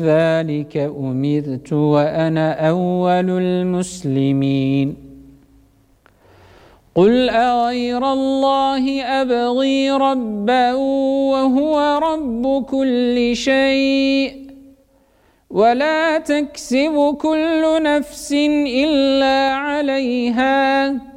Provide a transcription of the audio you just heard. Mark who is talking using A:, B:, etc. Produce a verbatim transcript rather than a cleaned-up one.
A: ذلك أمرت وأنا أول المسلمين قل أغير الله أبغي ربا وهو رب كل شيء ولا تكسب كل نفس إلا عليها